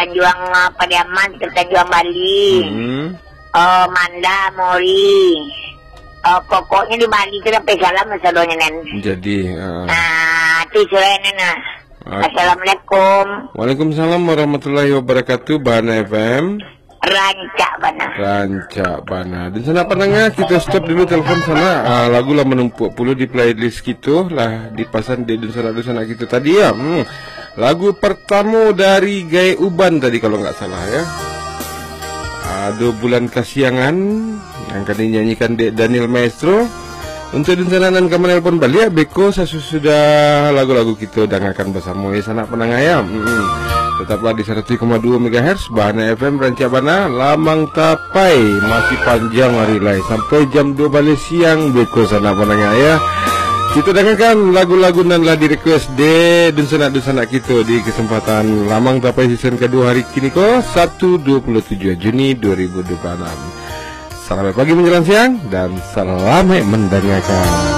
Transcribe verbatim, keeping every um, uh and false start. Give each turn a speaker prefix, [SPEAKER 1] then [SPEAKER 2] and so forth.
[SPEAKER 1] Juang Padiaman, Kerta Juang Bali.
[SPEAKER 2] Hmm.
[SPEAKER 1] Oh, Manda, Mori. Oh, pokoknya di Bali itu sampai salam masalahnya nen.
[SPEAKER 2] Jadi. Uh...
[SPEAKER 1] Nah, itu suaranya nah.
[SPEAKER 2] Okay.
[SPEAKER 1] Assalamualaikum.
[SPEAKER 2] Waalaikumsalam warahmatullahi wabarakatuh. Bana F M.
[SPEAKER 1] Rancak Bana.
[SPEAKER 2] Rancak Bana. Dan sana pendengar kita stop dulu telepon sana. Uh, lagu lah menumpuk puluh di playlist kita lah dipasang di dusana-dusana kita tadi ya. Hmm. Lagu pertama dari Gaya Uban tadi kalau nggak salah ya. Ada Bulan Kasiangan yang akan dinyanyikan Daniel Maestro. Untuk dinsanan kamu nelpon balik Beko saya sudah lagu-lagu kita dengarkan bersama ya sanak penang ayam. Hmm. Tetaplah di seratus koma dua megahertz Bana F M Rancak Bana Lamang Tapai masih panjang hari lain sampai jam dua balik siang Beko sanak penang ayam. Kita dengarkan lagu-lagu dan lah di request de dan sanak-sanak kita di kesempatan Lamang Tapai season kedua hari kini ko satu dua puluh tujuh Juni dua ribu dua puluh enam. Selamat pagi menjelang siang dan selamat mendengarkan.